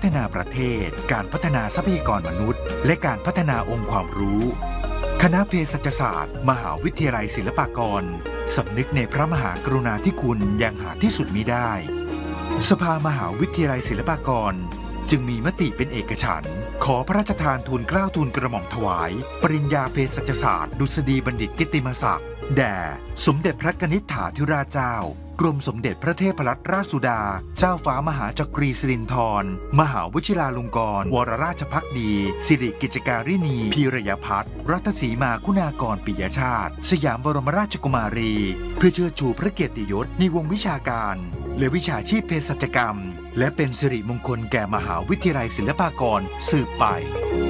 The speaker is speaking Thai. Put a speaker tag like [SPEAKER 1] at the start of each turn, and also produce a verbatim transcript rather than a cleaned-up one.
[SPEAKER 1] นาประเทศการพัฒนาทรัพยากรมนุษย์และการพัฒนาองค์ความรู้คณะเภสัชศาสตร์มหาวิทยาลัยศิลปากรสำนึกในพระมหากรุณาธิคุณอย่างหาที่สุดมิได้สภามหาวิทยาลัยศิลปากรจึงมีมติเป็นเอกฉันท์ขอพระราชทานทูลเกล้าทูลกระหม่อมถวายปริญญาเภสัชศาสตร์ดุษฎีบัณฑิตกิตติมศักดิ์แด่สมเด็จพระกนิษฐาธิราชเจ้ากรมสมเด็จพระเทพรัตนราชสุดาเจ้าฟ้ามหาจักรีสิรินธรมหาวชิราลงกรณวรราชภักดีสิริกิจการิณีพีรยพัฒน์รัตสีมาคุณากรปิยชาติสยามบรมราชกุมารีเพื่อเชิดชูพระเกียรติยศในวงวิชาการและวิชาชีพเภสัชกรรมและเป็นสิริมงคลแก่มหาวิทยาลัยศิลปากรสืบไป